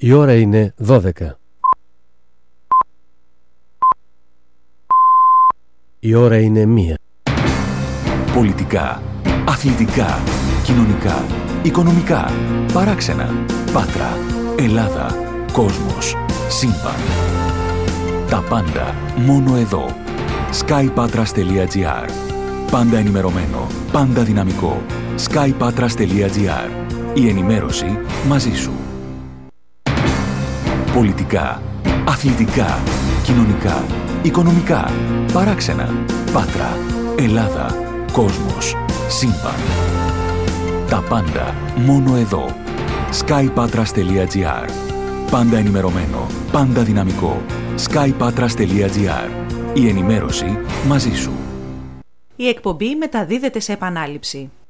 Η ώρα είναι 12. Η ώρα είναι 1. Πολιτικά, αθλητικά, κοινωνικά, οικονομικά, παράξενα, Πάτρα, Ελλάδα, κόσμος, σύμπαν. Τα πάντα μόνο εδώ. skypatras.gr. Πάντα ενημερωμένο, πάντα δυναμικό. skypatras.gr. Η ενημέρωση μαζί σου. Πολιτικά, αθλητικά, κοινωνικά, οικονομικά, παράξενα, Πάτρα, Ελλάδα, κόσμος, σύμπαν. Τα πάντα μόνο εδώ. skypatras.gr. Πάντα ενημερωμένο, πάντα δυναμικό. skypatras.gr. Η ενημέρωση μαζί σου. Η εκπομπή μεταδίδεται σε επανάληψη.